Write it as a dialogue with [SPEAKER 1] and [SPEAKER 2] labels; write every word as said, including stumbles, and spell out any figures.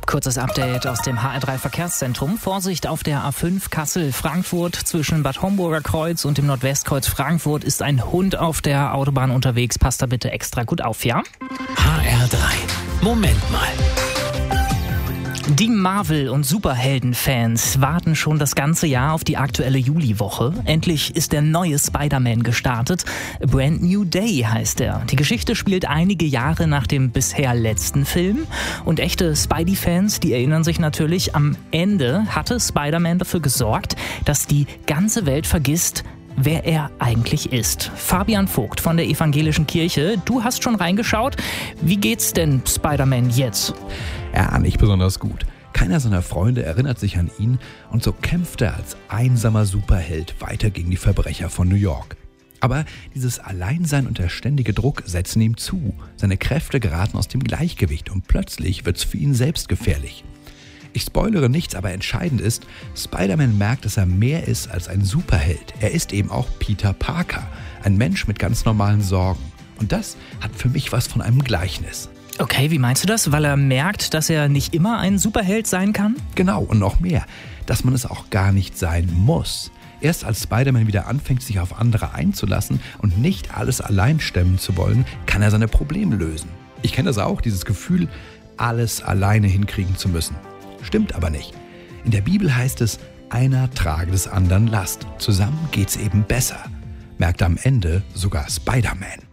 [SPEAKER 1] Kurzes Update aus dem H R drei Verkehrszentrum. Vorsicht auf der A fünf Kassel-Frankfurt. Zwischen Bad Homburger Kreuz und dem Nordwestkreuz Frankfurt ist ein Hund auf der Autobahn unterwegs. Passt da bitte extra gut auf, ja?
[SPEAKER 2] H R drei. Moment mal.
[SPEAKER 1] Die Marvel- und Superhelden-Fans warten schon das ganze Jahr auf die aktuelle Juliwoche. Endlich ist der neue Spider-Man gestartet. A Brand New Day heißt er. Die Geschichte spielt einige Jahre nach dem bisher letzten Film. Und echte Spidey-Fans, die erinnern sich natürlich, am Ende hatte Spider-Man dafür gesorgt, dass die ganze Welt vergisst, wer er eigentlich ist. Fabian Vogt von der Evangelischen Kirche, du hast schon reingeschaut. Wie geht's denn Spider-Man jetzt?
[SPEAKER 3] Ja, nicht besonders gut. Keiner seiner Freunde erinnert sich an ihn und so kämpft er als einsamer Superheld weiter gegen die Verbrecher von New York. Aber dieses Alleinsein und der ständige Druck setzen ihm zu. Seine Kräfte geraten aus dem Gleichgewicht und plötzlich wird's für ihn selbst gefährlich. Ich spoilere nichts, aber entscheidend ist, Spider-Man merkt, dass er mehr ist als ein Superheld. Er ist eben auch Peter Parker, ein Mensch mit ganz normalen Sorgen. Und das hat für mich was von einem Gleichnis.
[SPEAKER 1] Okay, wie meinst du das? Weil er merkt, dass er nicht immer ein Superheld sein kann?
[SPEAKER 3] Genau, und noch mehr, dass man es auch gar nicht sein muss. Erst als Spider-Man wieder anfängt, sich auf andere einzulassen und nicht alles allein stemmen zu wollen, kann er seine Probleme lösen. Ich kenne das auch, dieses Gefühl, alles alleine hinkriegen zu müssen. Stimmt aber nicht. In der Bibel heißt es, einer trage des anderen Last. Zusammen geht's eben besser. Merkt am Ende sogar Spider-Man.